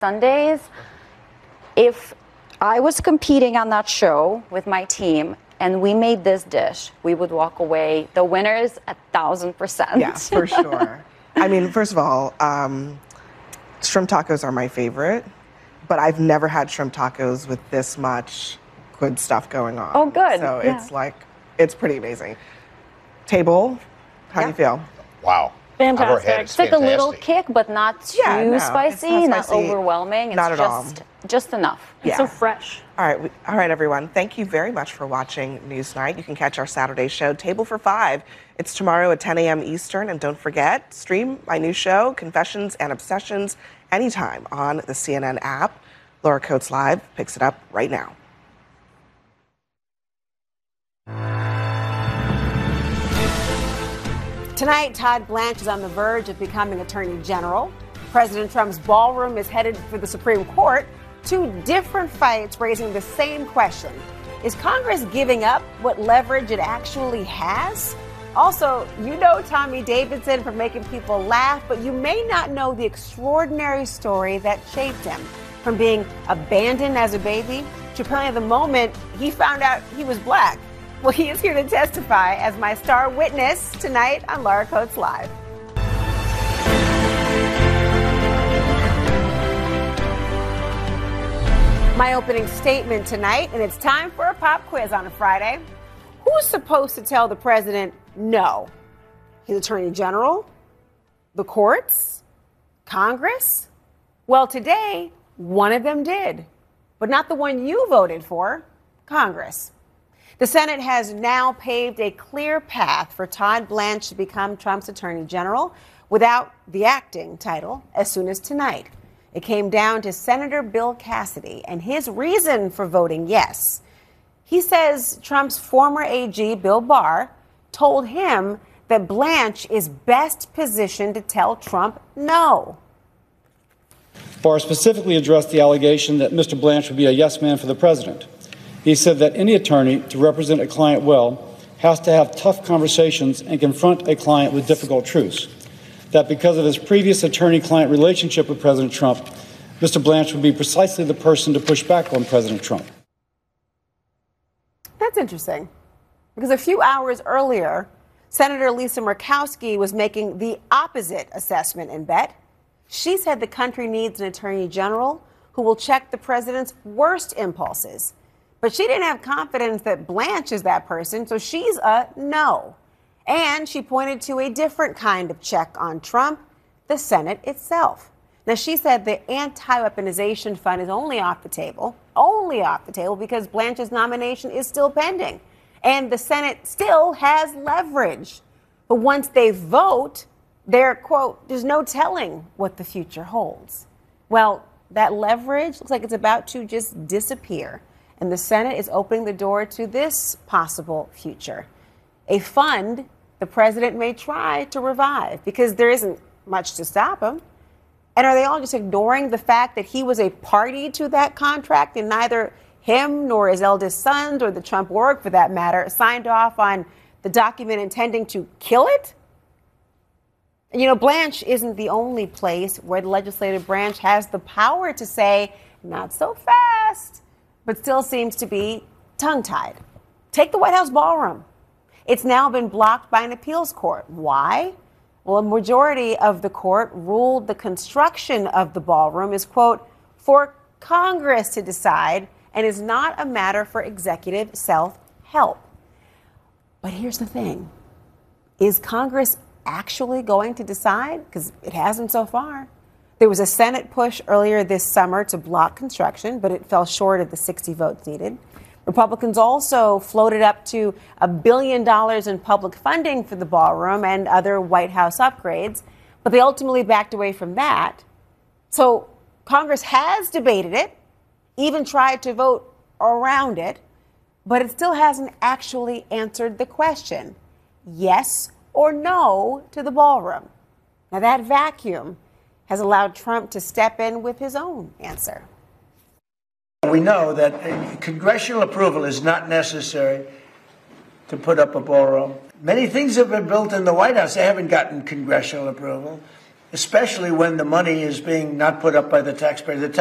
Sundays, if I was competing on that show with my team and we made this dish, we would walk away the winners 1,000%. Yeah, for sure. I mean, first of all, shrimp tacos are my favorite, but I've never had shrimp tacos with this much good stuff going on. Oh, good. So it's pretty amazing. Table, how do you feel? Wow. Fantastic. It's like a little kick, but not too spicy, not overwhelming. It's not at all. Just enough. It's so fresh. All right, everyone. Thank you very much for watching Newsnight. You can catch our Saturday show, Table for Five. It's tomorrow at 10 a.m. Eastern. And don't forget, stream my new show, Confessions and Obsessions, anytime on the CNN app. Laura Coates Live picks it up right now. Tonight, Todd Blanche is on the verge of becoming Attorney General. President Trump's ballroom is headed for the Supreme Court. Two different fights raising the same question. Is Congress giving up what leverage it actually has? Also, you know Tommy Davidson for making people laugh, but you may not know the extraordinary story that shaped him. From being abandoned as a baby to apparently the moment he found out he was black. Well, he is here to testify as my star witness tonight on Laura Coates Live. My opening statement tonight, and it's time for a pop quiz on a Friday. Who's supposed to tell the president no? His attorney general? The courts? Congress? Well, today, one of them did, but not the one you voted for, Congress. The Senate has now paved a clear path for Todd Blanche to become Trump's attorney general without the acting title as soon as tonight. It came down to Senator Bill Cassidy and his reason for voting yes. He says Trump's former AG, Bill Barr, told him that Blanche is best positioned to tell Trump no. Barr specifically addressed the allegation that Mr. Blanche would be a yes man for the president. He said that any attorney to represent a client well has to have tough conversations and confront a client with difficult truths. That because of his previous attorney-client relationship with President Trump, Mr. Blanche would be precisely the person to push back on President Trump. That's interesting, because a few hours earlier, Senator Lisa Murkowski was making the opposite assessment in bet. She said the country needs an attorney general who will check the president's worst impulses. But she didn't have confidence that Blanche is that person, so she's a no. And she pointed to a different kind of check on Trump, the Senate itself. Now, she said the anti-weaponization fund is only off the table because Blanche's nomination is still pending. And the Senate still has leverage. But once they vote, they're, quote, there's no telling what the future holds. Well, that leverage looks like it's about to just disappear. And the Senate is opening the door to this possible future. A fund the president may try to revive because there isn't much to stop him. And are they all just ignoring the fact that he was a party to that contract and neither him nor his eldest sons or the Trump org, for that matter, signed off on the document intending to kill it? And, you know, Blanche isn't the only place where the legislative branch has the power to say, not so fast, but still seems to be tongue-tied. Take the White House ballroom. It's now been blocked by an appeals court. Why? Well, a majority of the court ruled the construction of the ballroom is, quote, for Congress to decide and is not a matter for executive self-help. But here's the thing. Is Congress actually going to decide? Because it hasn't so far. There was a Senate push earlier this summer to block construction, but it fell short of the 60 votes needed. Republicans also floated up to $1 billion in public funding for the ballroom and other White House upgrades, but they ultimately backed away from that. So Congress has debated it, even tried to vote around it, but it still hasn't actually answered the question, yes or no to the ballroom. Now that vacuum has allowed Trump to step in with his own answer. We know that congressional approval is not necessary to put up a ballroom. Many things have been built in the White House. They haven't gotten congressional approval. especially when the money is being not put up by the taxpayer. The